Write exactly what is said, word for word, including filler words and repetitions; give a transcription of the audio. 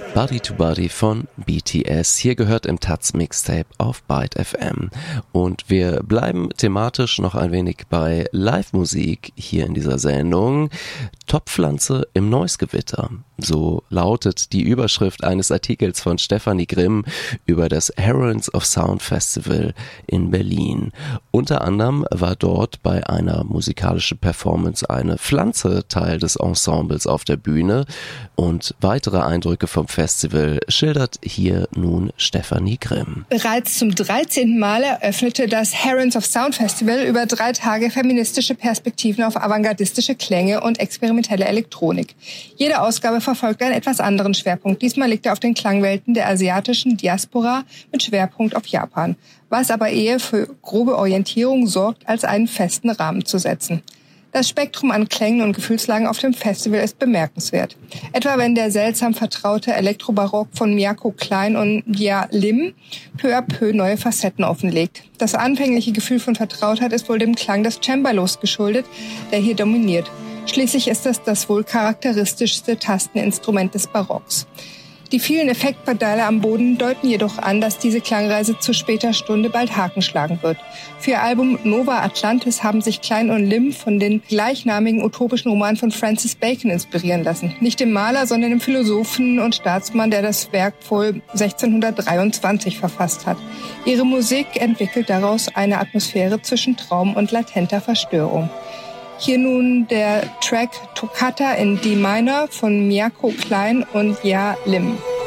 Body to Body von B T S. Hier gehört im Taz Mixtape auf Byte F M. Und wir bleiben thematisch noch ein wenig bei Live-Musik hier in dieser Sendung. Topfpflanze im Noise-Gewitter. So lautet die Überschrift eines Artikels von Stefanie Grimm über das Herons of Sound Festival in Berlin. Unter anderem war dort bei einer musikalischen Performance eine Pflanze Teil des Ensembles auf der Bühne, und weitere Eindrücke vom Festival schildert hier nun Stefanie Grimm. Bereits zum dreizehnten Mal eröffnete das Herons of Sound Festival über drei Tage feministische Perspektiven auf avantgardistische Klänge und experimentelle Elektronik. Jede Ausgabe verfolgt einen etwas anderen Schwerpunkt. Diesmal liegt er auf den Klangwelten der asiatischen Diaspora mit Schwerpunkt auf Japan, was aber eher für grobe Orientierung sorgt, als einen festen Rahmen zu setzen. Das Spektrum an Klängen und Gefühlslagen auf dem Festival ist bemerkenswert. Etwa wenn der seltsam vertraute Elektrobarock von Miyako Klein und Ja Lim peu à peu neue Facetten offenlegt. Das anfängliche Gefühl von Vertrautheit ist wohl dem Klang des Cembalos geschuldet, der hier dominiert. Schließlich ist es das wohl charakteristischste Tasteninstrument des Barocks. Die vielen Effektpedale am Boden deuten jedoch an, dass diese Klangreise zu später Stunde bald Haken schlagen wird. Für ihr Album Nova Atlantis haben sich Klein und Lim von den gleichnamigen utopischen Roman von Francis Bacon inspirieren lassen. Nicht dem Maler, sondern dem Philosophen und Staatsmann, der das Werk wohl sechzehnhundertdreiundzwanzig verfasst hat. Ihre Musik entwickelt daraus eine Atmosphäre zwischen Traum und latenter Verstörung. Hier nun der Track Toccata in D Minor von Miyako Klein und Ja Lim.